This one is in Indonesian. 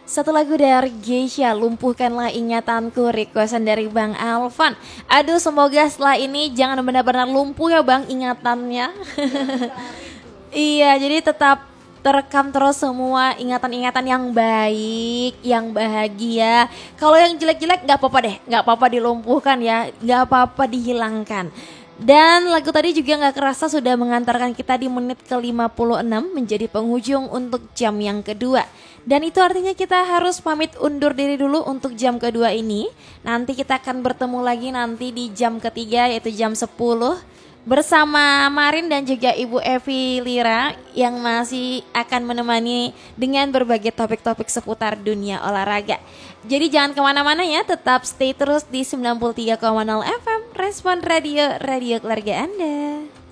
Satu lagu dari Geisha, Lumpuhkanlah Ingatanku, requestan dari Bang Alvan. Aduh, semoga setelah ini jangan benar-benar lumpuh ya Bang ingatannya. Iya, jadi tetap terekam terus semua ingatan-ingatan yang baik, yang bahagia. Kalau yang jelek-jelek nggak apa-apa deh, nggak apa-apa dilumpuhkan ya, nggak apa-apa dihilangkan. Dan lagu tadi juga nggak kerasa sudah mengantarkan kita di menit ke-56 menjadi penghujung untuk jam yang kedua. Dan itu artinya kita harus pamit undur diri dulu untuk jam kedua ini. Nanti kita akan bertemu lagi nanti di jam ketiga yaitu jam 10 bersama Marin dan juga Ibu Evi Lira yang masih akan menemani dengan berbagai topik-topik seputar dunia olahraga. Jadi jangan kemana-mana ya, tetap stay terus di 93,0 FM Respon Radio, radio keluarga Anda.